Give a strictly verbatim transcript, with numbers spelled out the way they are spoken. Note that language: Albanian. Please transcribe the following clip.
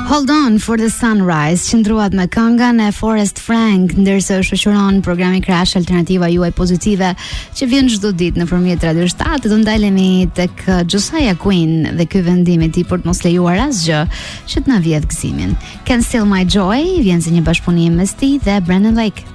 Hold on for the sunrise, qëndruat me këngën e Forrest Frank, ndërsa shoqëron programi Crash Alternativa juaj pozitive që vjen çdo ditë nëpërmjet Radio shtat. Do ndalemi tek Josiah Quinn dhe ky vendim i tij për të mos lejuar asgjë që të na vjedh gëzimin. Can Still My Joy vjen si një bashkëpunim mes tij dhe Brandon Lake.